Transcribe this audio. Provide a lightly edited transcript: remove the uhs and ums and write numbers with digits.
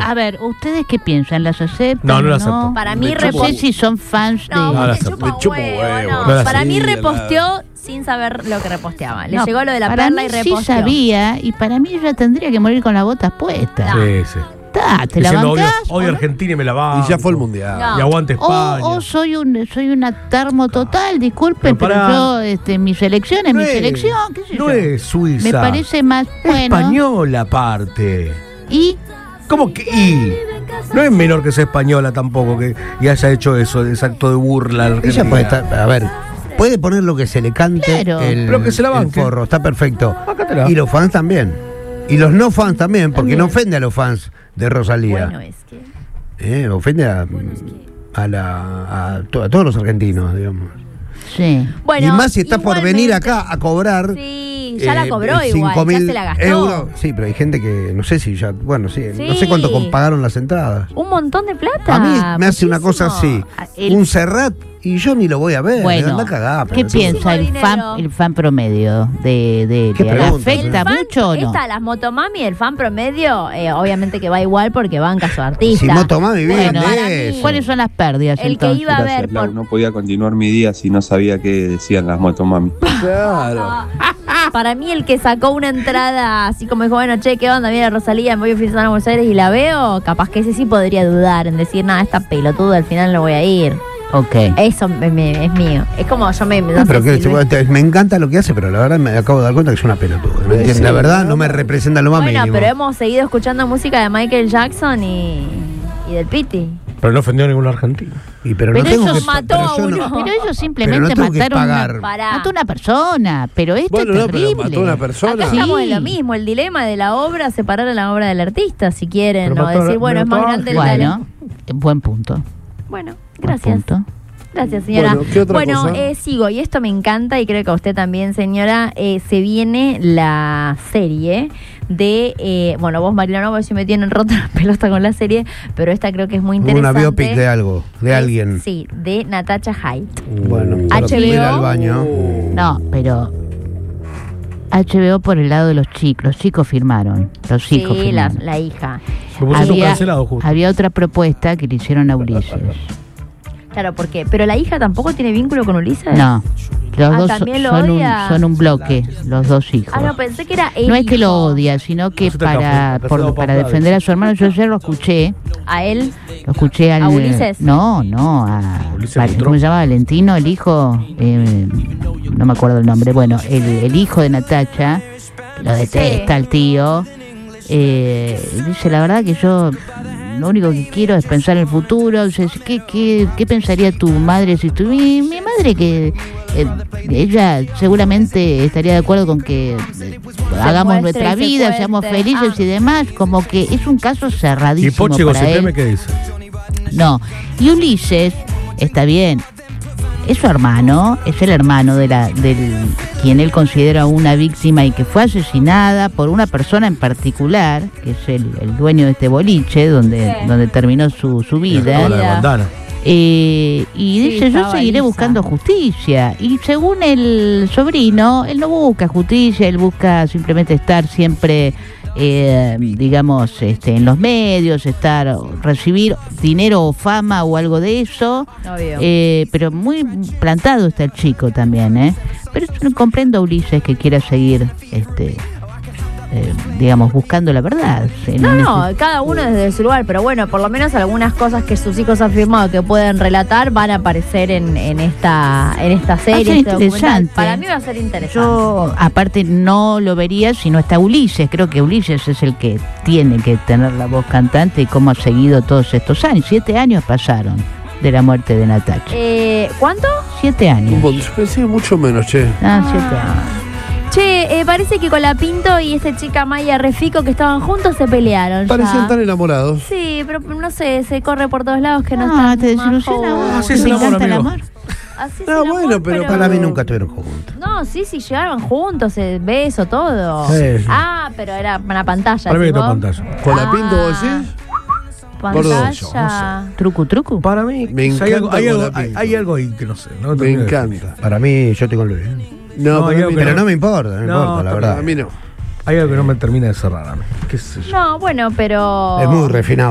A ver, ¿ustedes qué piensan? ¿Las aceptan? No las acepto. Para mí No sé si son fans de... No, la me chupa acepto. un huevo, No no. la Para mí acepto. reposteó sin saber lo que reposteaba. Le No, llegó lo de la para perla mí y reposteó. sí sabía, y para mí ya tendría que morir con las botas puestas. Sí. Te la Diciendo, bancás. odio Argentina y me la banco. Y ya fue el mundial. No. Y aguante España. O soy una termo total, disculpen, Pero pero pará. yo, mi selección es No mi es- selección, qué sé No yo. es Suiza. Me parece más bueno. Española aparte. Y ¿Cómo que? Y no es menor que sea española tampoco y haya hecho eso, ese acto de burla. a la Ella Argentina. puede estar, a ver, puede poner lo que se le cante Claro. Pero que se la el banque. forro, está perfecto. Báncatela. Y los fans también. Y los no fans también, porque no ofende a los fans de Rosalía. Bueno, es que... Ofende a todos los argentinos, digamos. sí. Bueno, y más si estás por igualmente- venir acá a cobrar. Sí, ya la cobró igual, 5.000 ya se la gastó. euros. Sí, pero hay gente que no sé si ya, bueno, sí, no Sí. sé cuánto pagaron las entradas. Un montón de plata. A mí me hace una cosa así, El- un Serrat y yo ni lo voy a ver. Bueno, anda cagada, ¿qué pero piensa el Muchísimo fan promedio de ¿Qué ¿Le pregunta? afecta El fan- mucho o no? Las motomami, el fan promedio, obviamente que va igual porque banca a su artista. Si Motomami viven Bueno, de para eso. mí, ¿Cuáles son las pérdidas el que entonces? iba a ver Gracias, Lau. por... No podía continuar mi día si no sabía qué decían las motomami. Claro. Para mí el que sacó una entrada así como dijo, bueno, che, ¿qué onda? Mira Rosalía, me voy a fin de semana a Buenos Aires y la veo, capaz que ese sí podría dudar en decir, nada, esta pelotuda al final no voy a ir. Ok. Eso es mío. Es como yo me... no Pero sé que si me encanta lo que hace, pero la verdad me acabo de dar cuenta que es una pelotuda. ¿me entiendes? La verdad no me representa lo más Bueno, mínimo. pero hemos seguido escuchando música de Michael Jackson y del Piti. Pero no ofendió a ningún argentino. Pero Pero no tengo ellos que mató pero a yo no- uno. Pero ellos Pero simplemente no tengo que mataron pagar. Pará. una persona, pero esto Bueno, es no, pero terrible. mató a una persona. Acá Sí. estamos en lo mismo, el dilema de la obra, separar a la obra del artista, si quieren, Pero o mató a decir, la- bueno, es más mató a- grande el Bueno, talento. buen punto. Bueno, Buen gracias. punto. Gracias, señora. Bueno, ¿qué otra cosa? Sigo, y esto me encanta, y creo que a usted también, señora. Se viene la serie de... bueno, vos, Marilo, no, porque si me tienen rota la pelota con la serie, pero esta creo que es muy interesante. Una biopic de algo, de alguien. Sí, de Natasha Haidt. Bueno, HBO. para ir al baño. No, pero HBO por el lado de los chicos firmaron. Los hijos Sí, firmaron. la hija. Lo pusieron cancelado justo. Había otra propuesta que le hicieron a Ulises. Claro, ¿por qué? ¿Pero la hija tampoco tiene vínculo con Ulises? No, los dos ¿también lo son odia? son un bloque, los dos hijos. Ah, no, pensé que era el No es que lo hijo. odia, sino que Eso está café, para defender a su hermano. Yo ayer lo escuché ¿A él? al... ¿A Ulises? No, a... Ulises ¿Cómo Butrón. se llama? Valentino, el hijo... no me acuerdo el nombre. Bueno, el hijo de Natacha, lo detesta el tío. Dice, la verdad que yo lo único que quiero es pensar en el futuro. Dice, ¿qué pensaría tu madre si tu... Mi madre que... ella seguramente estaría de acuerdo con que hagamos muestre nuestra y se vida, cuente. seamos felices y demás, como que es un caso ¿Y cerradísimo Poche para él. Goceteme qué dice? No, y Ulises está bien, es su hermano, es el hermano del quien él considera una víctima y que fue asesinada por una persona en particular, que es el dueño de este boliche donde terminó su vida. Con la de bandana. Y dice, yo estaba seguiré lisa. buscando justicia. Y según el sobrino, él no busca justicia, él busca simplemente estar siempre, digamos, en los medios, recibir dinero o fama o algo de eso. Obvio. Pero muy plantado está el chico también, ¿eh? Pero yo no comprendo a Ulises que quiera seguir, digamos, buscando la verdad. No, cada uno desde su lugar, pero bueno, por lo menos algunas cosas que sus hijos han firmado que pueden relatar van a aparecer en esta serie. ser este documental. interesante. Para mí va a ser interesante. Yo, aparte, no lo vería si no está Ulises. Creo que Ulises es el que tiene que tener la voz cantante y cómo ha seguido todos estos años. 7 años pasaron de la muerte de Natacha. ¿Cuánto? 7 años. Pensé mucho menos, che. 7 años. Che, parece que Colapinto y esta chica Maya Refico que estaban juntos se pelearon. Parecían ya. tan enamorados. Sí, pero no sé, se corre por todos lados que no Ah, están te más desilusiona jóvenes. vos. Así es ¿Te el amor, encanta el amigo. amor? Así es No, el amor, bueno, pero para mí nunca estuvieron juntos. No, sí, llegaron juntos, beso, todo. Sí, sí. Ah, pero era una pantalla. Para mí que ¿sí está vos? pantalla. ¿Con la pinto vos decís? Pantalla. ¿Truco? Para mí, Me hay encanta algo, hay, algo, Colapinto. hay algo ahí que no sé. No Me termino de encanta. Para mí, yo estoy con Luis. No, No, hay algo que pero no. no me importa, no me No, importa, la está verdad. bien. A mí no. Hay algo que no me termina de cerrar a mí. ¿Qué sé yo? No, bueno, pero... Es muy refinado.